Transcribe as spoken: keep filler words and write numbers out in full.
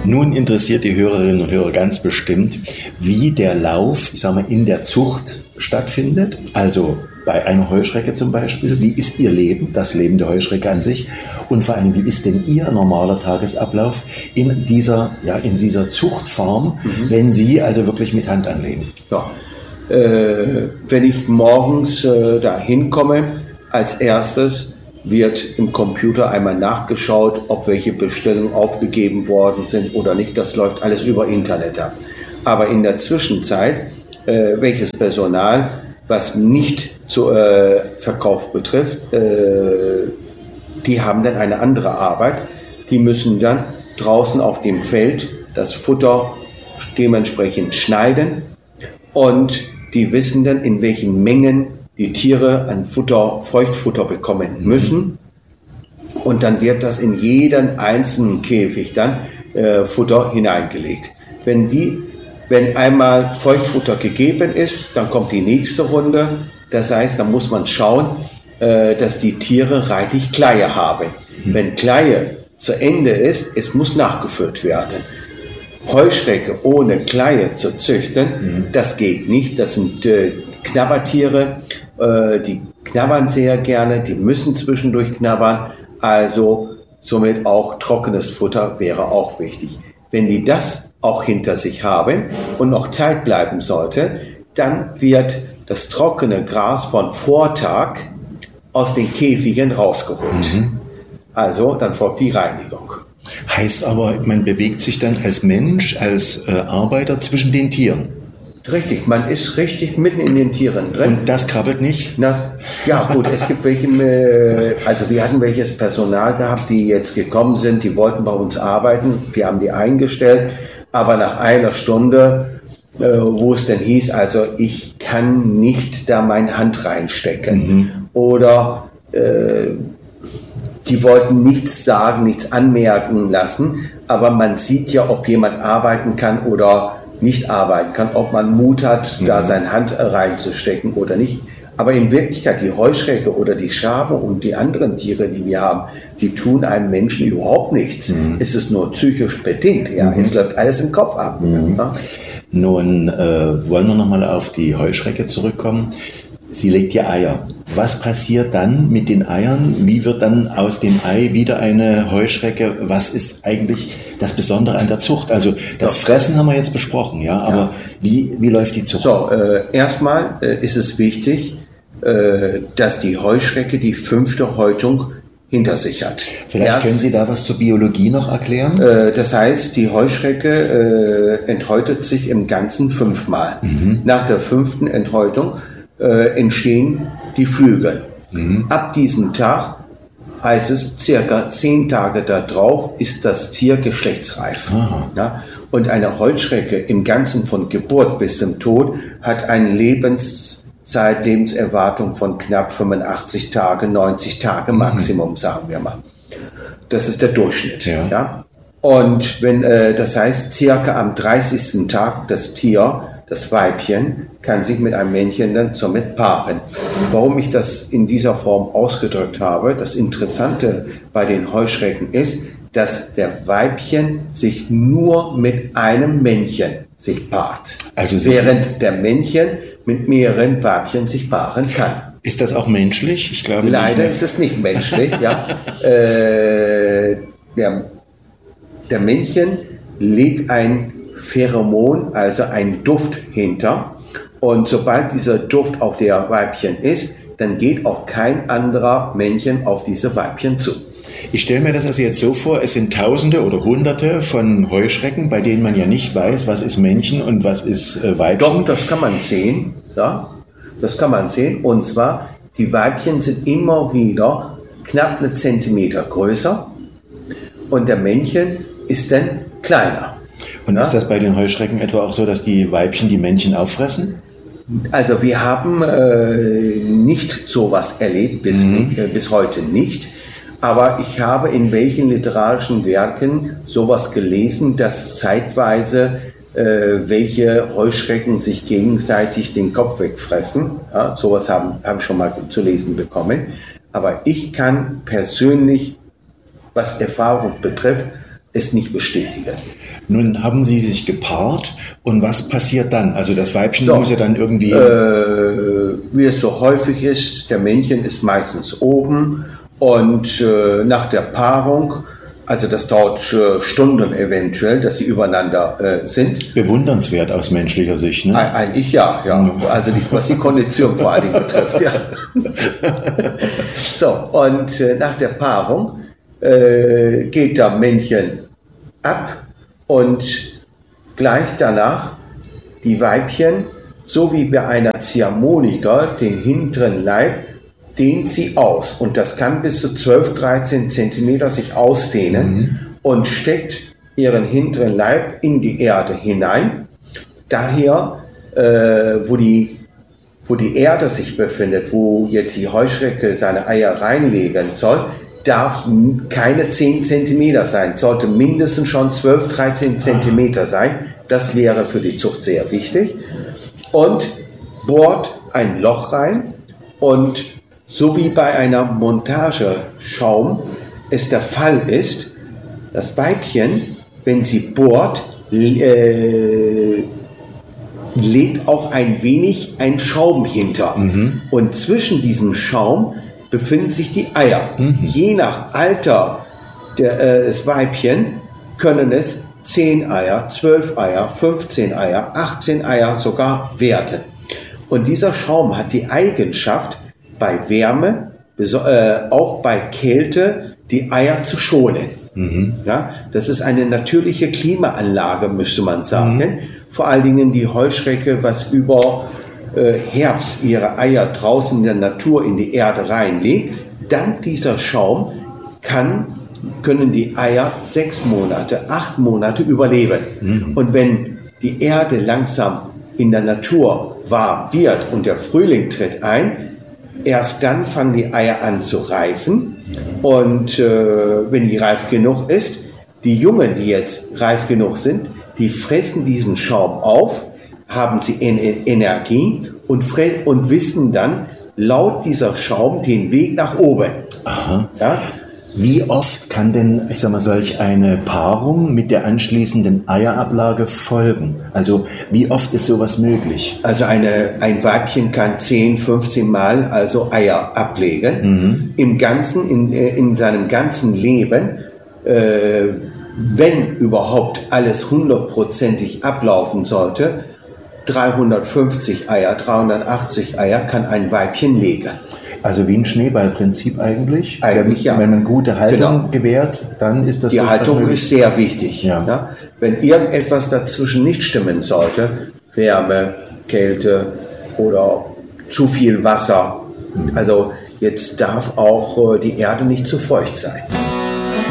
Nun interessiert die Hörerinnen und Hörer ganz bestimmt, wie der Lauf, ich sag mal, in der Zucht stattfindet. Also bei einer Heuschrecke zum Beispiel. Wie ist ihr Leben, das Leben der Heuschrecke an sich? Und vor allem, wie ist denn Ihr normaler Tagesablauf in dieser, ja, in dieser Zuchtfarm, mhm. wenn Sie also wirklich mit Hand anlegen? Ja. Äh, wenn ich morgens äh, da hinkomme, als erstes wird im Computer einmal nachgeschaut, ob welche Bestellungen aufgegeben worden sind oder nicht. Das läuft alles über Internet ab. Aber in der Zwischenzeit, äh, welches Personal, was nicht zu äh, Verkauf betrifft, äh, die haben dann eine andere Arbeit. Die müssen dann draußen auf dem Feld das Futter dementsprechend schneiden und die wissen dann, in welchen Mengen die Tiere an Futter, Feuchtfutter bekommen müssen. Und dann wird das in jeden einzelnen Käfig dann äh, Futter hineingelegt. Wenn die, wenn einmal Feuchtfutter gegeben ist, dann kommt die nächste Runde. Das heißt, da muss man schauen, äh, dass die Tiere reichlich Kleie haben. Mhm. Wenn Kleie zu Ende ist, es muss nachgefüllt werden. Heuschrecke ohne Kleie zu züchten, mhm. das geht nicht. Das sind äh, Knabbertiere, äh, die knabbern sehr gerne, die müssen zwischendurch knabbern. Also somit auch trockenes Futter wäre auch wichtig. Wenn die das auch hinter sich haben und noch Zeit bleiben sollte, dann wird das trockene Gras von Vortag aus den Käfigen rausgeholt. Mhm. Also dann folgt die Reinigung. Heißt aber, man bewegt sich dann als Mensch, als äh, Arbeiter zwischen den Tieren. Richtig, man ist richtig mitten in den Tieren drin. Und das krabbelt nicht? Das, ja gut, es gibt welche, äh, also wir hatten welches Personal gehabt, die jetzt gekommen sind, die wollten bei uns arbeiten, wir haben die eingestellt, aber nach einer Stunde, äh, wo es denn hieß, also ich kann nicht da meine Hand reinstecken mhm. oder äh, die wollten nichts sagen, nichts anmerken lassen, aber man sieht ja, ob jemand arbeiten kann oder nicht arbeiten kann, ob man Mut hat, mhm. da seine Hand reinzustecken oder nicht. Aber in Wirklichkeit, die Heuschrecke oder die Schabe und die anderen Tiere, die wir haben, die tun einem Menschen überhaupt nichts. Mhm. Es ist nur psychisch bedingt. Ja? Mhm. Es läuft alles im Kopf ab. Mhm. Ja? Nun äh, wollen wir nochmal auf die Heuschrecke zurückkommen. Sie legt ja Eier. Was passiert dann mit den Eiern? Wie wird dann aus dem Ei wieder eine Heuschrecke? Was ist eigentlich das Besondere an der Zucht? Also das so. Fressen haben wir jetzt besprochen, ja, aber ja. Wie, wie läuft die Zucht? So, äh, erstmal äh, ist es wichtig, äh, dass die Heuschrecke die fünfte Häutung hinter sich hat. Vielleicht Erst, können Sie da was zur Biologie noch erklären? Äh, das heißt, die Heuschrecke äh, enthäutet sich im Ganzen fünfmal. Mhm. Nach der fünften Enthäutung Äh, entstehen die Flügel. Mhm. Ab diesem Tag, heißt es, circa zehn Tage darauf, ist das Tier geschlechtsreif. Ja? Und eine Heuschrecke im Ganzen von Geburt bis zum Tod hat eine Lebenszeit, Lebenserwartung von knapp fünfundachtzig Tage, neunzig Tage Maximum, mhm. sagen wir mal. Das ist der Durchschnitt. Ja. Ja? Und wenn, äh, das heißt, circa am dreißigsten Tag das Tier, das Weibchen, kann sich mit einem Männchen dann somit paaren. Warum ich das in dieser Form ausgedrückt habe, das Interessante bei den Heuschrecken ist, dass der Weibchen sich nur mit einem Männchen sich paart, also während der Männchen mit mehreren Weibchen sich paaren kann. Ist das auch menschlich? Ich glaube Leider nicht. Ist es nicht menschlich. ja. äh, der, der Männchen legt ein Pheromon, also ein Duft hinter. Und sobald dieser Duft auf der Weibchen ist, dann geht auch kein anderer Männchen auf diese Weibchen zu. Ich stelle mir das also jetzt so vor, es sind Tausende oder Hunderte von Heuschrecken, bei denen man ja nicht weiß, was ist Männchen und was ist äh, Weibchen. Doch, das kann man sehen. Ja, das kann man sehen. Und zwar, die Weibchen sind immer wieder knapp einen Zentimeter größer und der Männchen ist dann kleiner. Und ja? Ist das bei den Heuschrecken etwa auch so, dass die Weibchen die Männchen auffressen? Also wir haben äh, nicht sowas erlebt, bis, mhm. äh, bis heute nicht. Aber ich habe in welchen literarischen Werken sowas gelesen, dass zeitweise äh, welche Heuschrecken sich gegenseitig den Kopf wegfressen. Ja, sowas haben habe ich schon mal zu lesen bekommen. Aber ich kann persönlich, was Erfahrung betrifft, es nicht bestätigen. Nun haben Sie sich gepaart und was passiert dann? Also das Weibchen So, muss ja dann irgendwie... Äh, wie es so häufig ist, der Männchen ist meistens oben und äh, nach der Paarung, also das dauert äh, Stunden eventuell, dass sie übereinander äh, sind. bewundernswert aus menschlicher Sicht, ne? Eig- Eigentlich ja, ja. Also nicht, was die Kondition vor allen Dingen betrifft, ja. So, und äh, nach der Paarung äh, geht der Männchen ab und gleich danach die Weibchen, so wie bei einer Ziehharmonika, den hinteren Leib, dehnt sie aus. Und das kann bis zu zwölf, dreizehn Zentimeter sich ausdehnen mhm. und steckt ihren hinteren Leib in die Erde hinein. Daher, äh, wo, die, wo die Erde sich befindet, wo jetzt die Heuschrecke seine Eier reinlegen soll, darf keine zehn Zentimeter sein, sollte mindestens schon zwölf, dreizehn Zentimeter sein. Das wäre für die Zucht sehr wichtig. Und bohrt ein Loch rein und so wie bei einer Montageschaum es der Fall ist, das Weibchen, wenn sie bohrt, äh, legt auch ein wenig ein Schaum hinter. Mhm. Und zwischen diesem Schaum befinden sich die Eier. Mhm. Je nach Alter der, äh, des Weibchen können es zehn Eier, zwölf Eier, fünfzehn Eier, achtzehn Eier sogar werden. Und dieser Schaum hat die Eigenschaft, bei Wärme, äh, auch bei Kälte, die Eier zu schonen. Mhm. Ja, das ist eine natürliche Klimaanlage, müsste man sagen. Mhm. Vor allen Dingen die Heuschrecke, was über äh, Herbst ihre Eier draußen in der Natur in die Erde reinlegt. Dank dieser Schaum kann, können die Eier sechs Monate, acht Monate überleben. Mhm. Und wenn die Erde langsam in der Natur warm wird und der Frühling tritt ein, erst dann fangen die Eier an zu reifen. Und äh, wenn die reif genug ist, die Jungen, die jetzt reif genug sind, die fressen diesen Schaum auf, haben sie en- Energie und, fre- und wissen dann laut dieser Schaum den Weg nach oben. Aha. Ja? Wie oft kann denn, ich sag mal, solch eine Paarung mit der anschließenden Eierablage folgen? Also wie oft ist sowas möglich? Also eine, ein Weibchen kann zehn, fünfzehn Mal also Eier ablegen. Mhm. Im Ganzen, in, in seinem ganzen Leben, äh, wenn überhaupt alles hundertprozentig ablaufen sollte, dreihundertfünfzig Eier, dreihundertachtzig Eier kann ein Weibchen legen. Also wie ein Schneeballprinzip eigentlich. Eigentlich ja. Wenn man gute Haltung genau. gewährt, dann ist das... Die Haltung ist sehr wichtig. Ja. Ja? Wenn irgendetwas dazwischen nicht stimmen sollte, Wärme, Kälte oder zu viel Wasser, mhm. also jetzt darf auch die Erde nicht zu feucht sein.